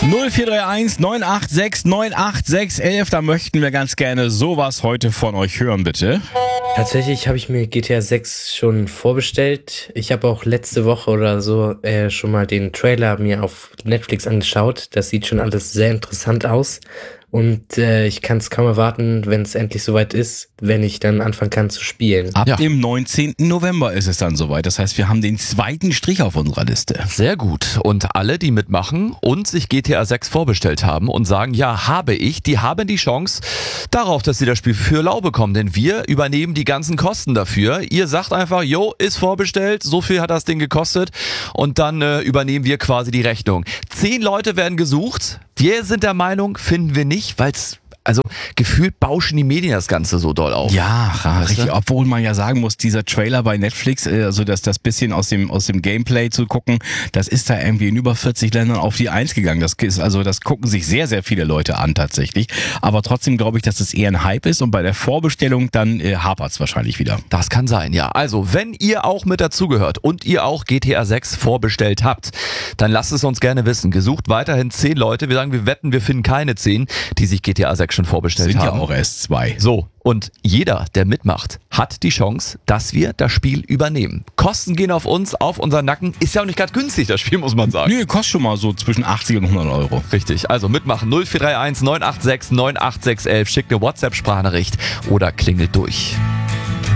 0431 986 98611, da möchten wir ganz gerne sowas heute von euch hören, bitte. Tatsächlich habe ich mir GTA 6 schon vorbestellt. Ich habe auch letzte Woche oder so schon mal den Trailer mir auf Netflix angeschaut. Das sieht schon alles sehr interessant aus. Und ich kann es kaum erwarten, wenn es endlich soweit ist, wenn ich dann anfangen kann zu spielen. Ab dem 19. November ist es dann soweit. Das heißt, wir haben den zweiten Strich auf unserer Liste. Sehr gut. Und alle, die mitmachen und sich GTA 6 vorbestellt haben und sagen, ja, habe ich, die haben die Chance darauf, dass sie das Spiel für lau bekommen. Denn wir übernehmen die ganzen Kosten dafür. Ihr sagt einfach, jo, ist vorbestellt, so viel hat das Ding gekostet. Und dann übernehmen wir quasi die Rechnung. 10 Leute werden gesucht. Wir sind der Meinung, finden wir nicht, weil es, also gefühlt bauschen die Medien das Ganze so doll auf. Ja, richtig. Obwohl man ja sagen muss, dieser Trailer bei Netflix, also das bisschen aus dem Gameplay zu gucken, das ist da irgendwie in über 40 Ländern auf die Eins gegangen. Das gucken sich sehr, sehr viele Leute an tatsächlich. Aber trotzdem glaube ich, dass es eher ein Hype ist und bei der Vorbestellung dann hapert es wahrscheinlich wieder. Das kann sein, ja. Also, wenn ihr auch mit dazugehört und ihr auch GTA 6 vorbestellt habt, dann lasst es uns gerne wissen. Gesucht weiterhin 10 Leute. Wir sagen, wir wetten, wir finden keine 10, die sich GTA 6 schon vorbestellt Sind haben. ja auch erst 2. So, und jeder, der mitmacht, hat die Chance, dass wir das Spiel übernehmen. Kosten gehen auf uns, auf unseren Nacken. Ist ja auch nicht gerade günstig, das Spiel, muss man sagen. Nee, kostet schon mal so zwischen 80 und 100 Euro. Richtig, also mitmachen. 0431 986 98611. Schickt eine WhatsApp-Sprachnachricht oder klingelt durch.